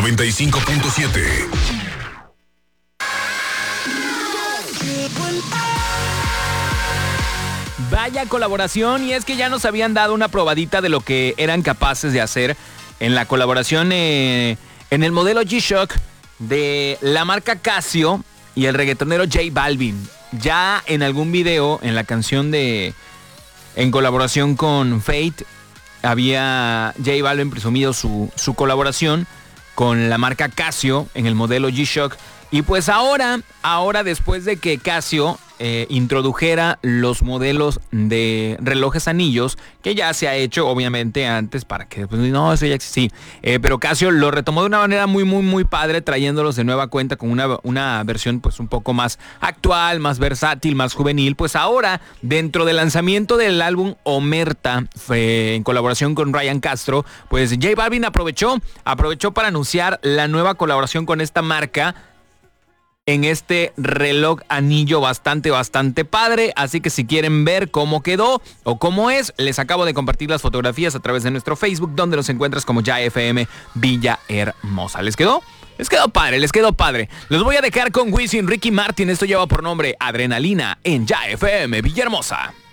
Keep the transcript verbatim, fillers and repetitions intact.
noventa y cinco punto siete. Vaya colaboración, y es que ya nos habían dado una probadita de lo que eran capaces de hacer en la colaboración eh, en el modelo G-Shock de la marca Casio y el reggaetonero J Balvin. Ya en algún video, en la canción de en colaboración con Fate, había J Balvin presumido su, su colaboración con la marca Casio en el modelo G-Shock. Y pues ahora, ahora después de que Casio eh, introdujera los modelos de relojes anillos, que ya se ha hecho obviamente antes para que, pues no, eso ya existe, eh, pero Casio lo retomó de una manera muy, muy, muy padre, trayéndolos de nueva cuenta con una, una versión pues un poco más actual, más versátil, más juvenil. Pues ahora, dentro del lanzamiento del álbum Omerta, eh, en colaboración con Ryan Castro, pues J Balvin aprovechó, aprovechó para anunciar la nueva colaboración con esta marca en este reloj anillo bastante, bastante padre. Así que si quieren ver cómo quedó o cómo es, les acabo de compartir las fotografías a través de nuestro Facebook, donde los encuentras como Ya F M Villahermosa. ¿Les quedó? Les quedó padre, les quedó padre. Los voy a dejar con Wisin, Ricky Martin. Esto lleva por nombre Adrenalina en Ya F M Villahermosa.